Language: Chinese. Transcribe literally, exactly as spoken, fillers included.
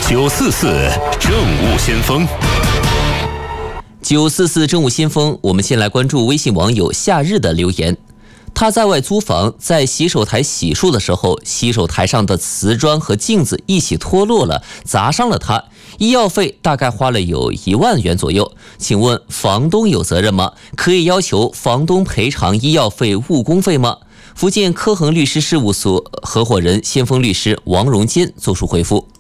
九四四政务先锋。 九四四政务先锋，我们先来关注微信网友夏日的留言。他在外租房，在洗手台洗漱的时候，洗手台上的瓷砖和镜子一起脱落了，砸伤了他，医药费大概花了有一万元左右。请问房东有责任吗？可以要求房东赔偿医药费、误工费吗？福建科恒律师事务所合伙人先锋律师王荣坚作出回复。